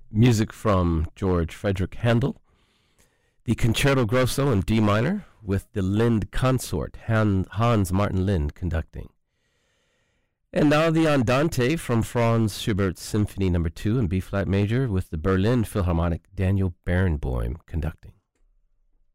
music from George Frederick Handel, the Concerto Grosso in D minor with the Lind Consort, Hans Martin Lind conducting. And now the Andante from Franz Schubert's Symphony No. 2 in B-flat major with the Berlin Philharmonic Daniel Barenboim conducting.